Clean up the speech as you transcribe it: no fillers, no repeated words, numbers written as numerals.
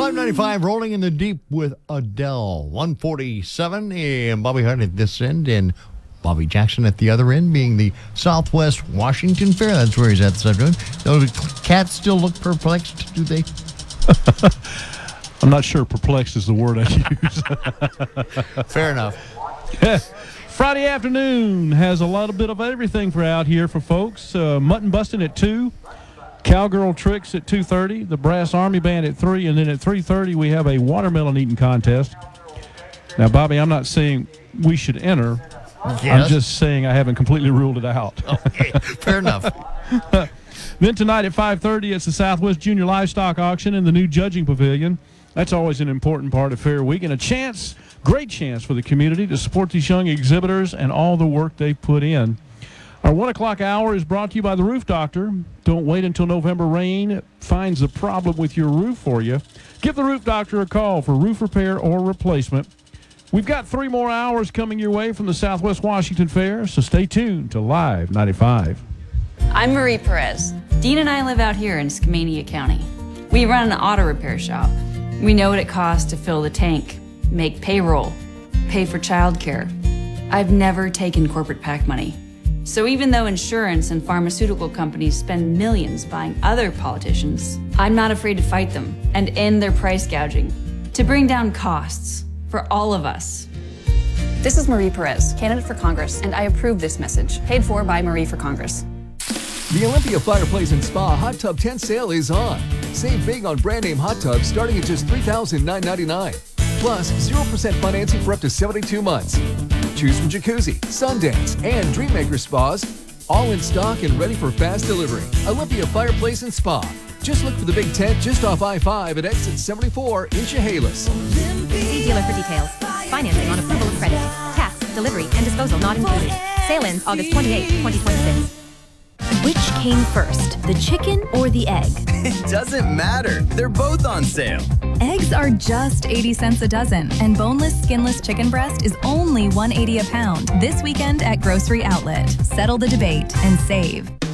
595 rolling in the deep with Adele. 147 and Bobby Hart at this end and Bobby Jackson at the other end, being the Southwest Washington Fair. That's where he's at this afternoon. Those cats still look perplexed, do they? I'm not sure perplexed is the word I use. Fair enough. Friday afternoon has a lot of bit of everything for out here for folks. Mutton busting at 2. Cowgirl Tricks at 2:30, the Brass Army Band at 3, and then at 3:30 we have a watermelon eating contest. Now, Bobby, I'm not saying we should enter. Yes. I'm just saying I haven't completely ruled it out. Okay, fair enough. Then tonight at 5:30, it's the Southwest Junior Livestock Auction in the new Judging Pavilion. That's always an important part of Fair Week, and a chance, great chance for the community to support these young exhibitors and all the work they put in. Our 1 o'clock hour is brought to you by the Roof Doctor. Don't wait until November rain finds a problem with your roof for you. Give the Roof Doctor a call for roof repair or replacement. We've got 3 more hours coming your way from the Southwest Washington Fair, so stay tuned to Live 95. I'm Marie Perez. Dean and I live out here in Skamania County. We run an auto repair shop. We know what it costs to fill the tank, make payroll, pay for childcare. I've never taken corporate PAC money. So even though insurance and pharmaceutical companies spend millions buying other politicians, I'm not afraid to fight them and end their price gouging to bring down costs for all of us. This is Marie Perez, candidate for Congress, and I approve this message, paid for by Marie for Congress. The Olympia Fireplace and Spa Hot Tub Tent Sale is on. Save big on brand name hot tubs starting at just $3,999. Plus, 0% financing for up to 72 months. Choose from Jacuzzi, Sundance, and Dreammaker Spas, all in stock and ready for fast delivery. Olympia Fireplace and Spa. Just look for the big tent just off I-5 at exit 74 in Chehalis. See dealer for details. Financing on approval of credit. Tax, delivery, and disposal not included. Sale ends August 28, 2026. Which came first, the chicken or the egg? It doesn't matter. They're both on sale. Eggs are just 80 cents a dozen, and boneless, skinless chicken breast is only $1.80 a pound this weekend at Grocery Outlet. Settle the debate and save.